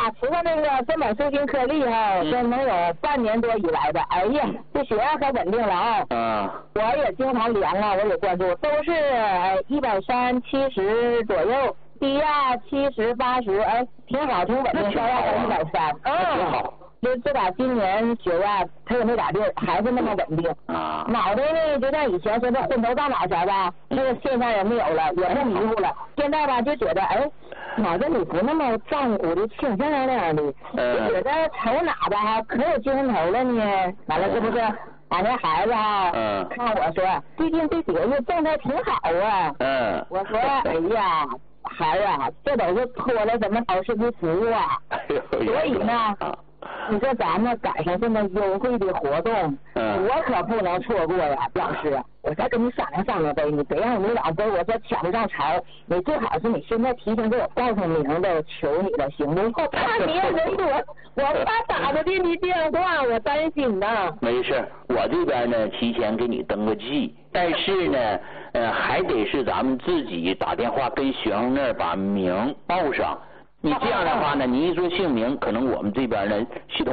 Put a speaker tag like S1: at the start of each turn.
S1: 呀，吃的那个赡本素心颗粒哈，这能有半年多以来的。哎呀，这血压可稳定了啊。我也经常量啊，我也关注，都是130、70左右，低压70、80，哎，挺好，挺稳定，高压在130。
S2: 挺好。
S1: 就自打今年血压他也没咋地，还是那么稳定。脑袋呢，就像以前说的昏头大脑前吧，这个现象也没有了，也不迷糊了。现在吧就觉得，哎，脑子里不那么胀鼓的、清清亮亮的，就觉得瞅哪吧可有精神头了呢。完了是不是？俺这孩子啊，看我说最近这几个月状态挺好啊。我说哎呀，孩子啊，这都是托了咱们老师的福啊。所以呢。你说咱们赶上这么优惠的活动，我可不能错过呀，老师。我再跟你商量商量呗，你别让你老跟我这抢不上茬，你最好是你现在提前给我报上名的，求你了，行不？我怕你也人多，我怕打不进你电话，我担心呐。
S2: 没事，我这边呢提前给你登个记，但是呢，还得是咱们自己打电话跟学生那儿把名报上。你这样的话呢，你一说姓名，可能我们这边呢系统。